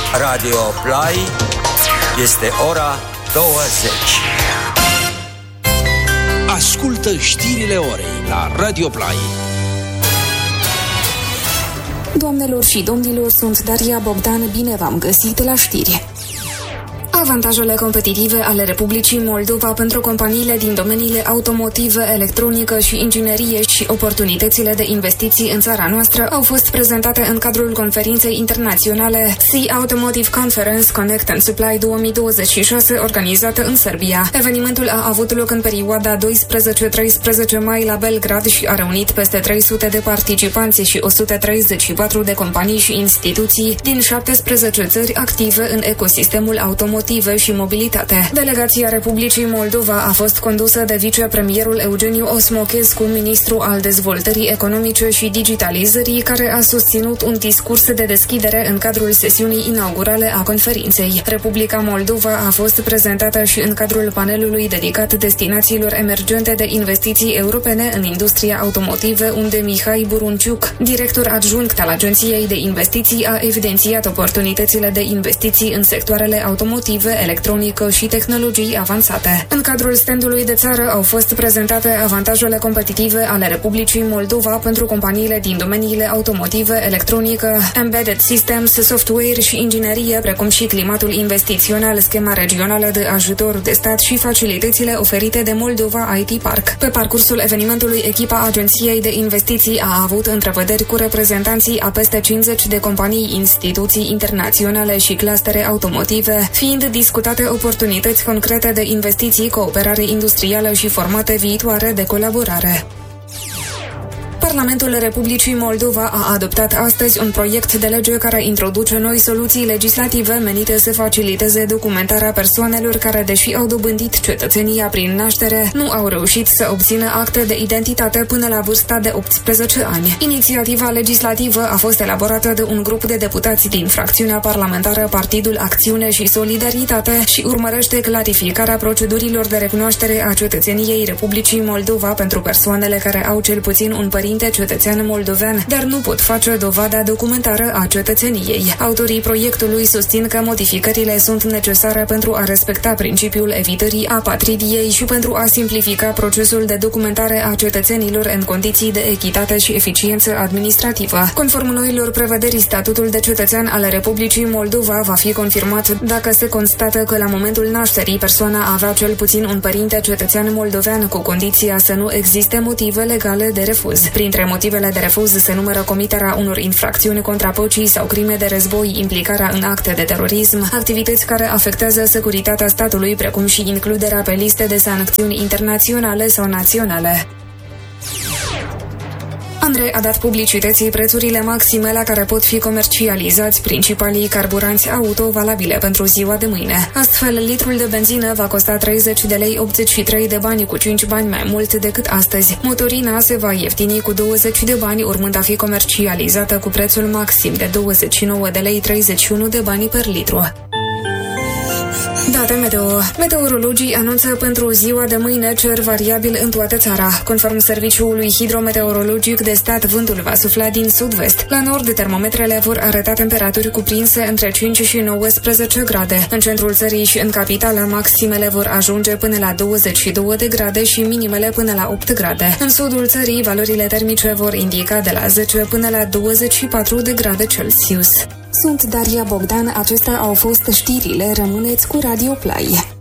Radio Play este ora 20. Ascultă știrile orei la Radio Play. Doamnelor și domnilor, sunt Daria Bogdan, bine v-am găsit la știri. Avantajele competitive ale Republicii Moldova pentru companiile din domeniile automotive, electronică și inginerie și oportunitățile de investiții în țara noastră au fost prezentate în cadrul conferinței internaționale Sea Automotive Conference Connect and Supply 2026 organizată în Serbia. Evenimentul a avut loc în perioada 12-13 mai la Belgrad și a reunit peste 300 de participanți și 134 de companii și instituții din 17 țări active în ecosistemul automotiv și mobilitate. Delegația Republicii Moldova a fost condusă de vicepremierul Eugeniu Osmochescu, ministru al dezvoltării economice și digitalizării, care a susținut un discurs de deschidere în cadrul sesiunii inaugurale a conferinței. Republica Moldova a fost prezentată și în cadrul panelului dedicat destinațiilor emergente de investiții europene în industria automotive, unde Mihai Burunciuc, director adjunct al Agenției de Investiții, a evidențiat oportunitățile de investiții în sectoarele automotive, electronică și tehnologii avansate. În cadrul standului de țară au fost prezentate avantajele competitive ale Republicii Moldova pentru companiile din domeniile automotive, electronică, embedded systems, software și inginerie, precum și climatul investițional, schema regională de ajutor de stat și facilitățile oferite de Moldova IT Park. Pe parcursul evenimentului, echipa Agenției de Investiții a avut întrevederi cu reprezentanții a peste 50 de companii, instituții internaționale și clustere automotive, fiind discutate oportunități concrete de investiții, cooperare industrială și formate viitoare de colaborare. Parlamentul Republicii Moldova a adoptat astăzi un proiect de lege care introduce noi soluții legislative menite să faciliteze documentarea persoanelor care, deși au dobândit cetățenia prin naștere, nu au reușit să obțină acte de identitate până la vârsta de 18 ani. Inițiativa legislativă a fost elaborată de un grup de deputați din fracțiunea parlamentară Partidul Acțiune și Solidaritate și urmărește clarificarea procedurilor de recunoaștere a cetățeniei Republicii Moldova pentru persoanele care au cel puțin un părinte cetățean moldovean, dar nu pot face dovada documentară a cetățeniei. Autorii proiectului susțin că modificările sunt necesare pentru a respecta principiul evitării apatridiei și pentru a simplifica procesul de documentare a cetățenilor în condiții de echitate și eficiență administrativă. Conform noilor prevederi, statutul de cetățean al Republicii Moldova va fi confirmat dacă se constată că la momentul nașterii persoana avea cel puțin un părinte cetățean moldovean, cu condiția să nu existe motive legale de refuz. Printre motivele de refuz se numără comiterea unor infracțiuni contra păcii sau crime de război, implicarea în acte de terorism, activități care afectează securitatea statului, precum și includerea pe liste de sancțiuni internaționale sau naționale. Andrei a dat publicității prețurile maxime la care pot fi comercializați principalii carburanți auto valabile pentru ziua de mâine. Astfel, litrul de benzină va costa 30 de lei 83 de bani, cu 5 bani mai mult decât astăzi. Motorina se va ieftini cu 20 de bani, urmând a fi comercializată cu prețul maxim de 29 de lei 31 de bani per litru. Date meteo. Meteorologii anunță pentru ziua de mâine cer variabil în toată țara. Conform Serviciului Hidrometeorologic de Stat, vântul va sufla din sud-vest. La nord, termometrele vor arăta temperaturi cuprinse între 5 și 19 grade. În centrul țării și în capitală, maximele vor ajunge până la 22 de grade și minimele până la 8 grade. În sudul țării, valorile termice vor indica de la 10 până la 24 de grade Celsius. Sunt Daria Bogdan, acestea au fost știrile, rămâneți cu Radio Play.